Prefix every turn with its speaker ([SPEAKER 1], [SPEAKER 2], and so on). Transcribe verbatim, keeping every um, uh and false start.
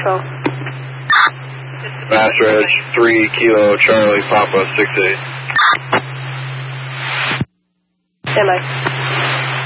[SPEAKER 1] control.
[SPEAKER 2] Master Edge, three Kilo Charlie Papa, six eight.
[SPEAKER 1] Stand by.